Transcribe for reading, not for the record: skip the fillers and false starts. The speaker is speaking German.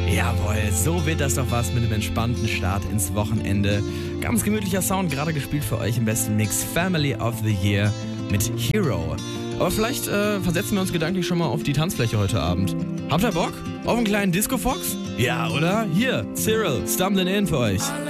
Jawohl, so wird das doch was mit einem entspannten Start ins Wochenende. Ganz gemütlicher Sound, gerade gespielt für euch im besten Mix Family of the Year mit Hero. Aber vielleicht versetzen wir uns gedanklich schon mal auf die Tanzfläche heute Abend. Habt ihr Bock? Auf einen kleinen Disco-Fox? Ja, oder? Hier, Cyril, Stumbling In für euch.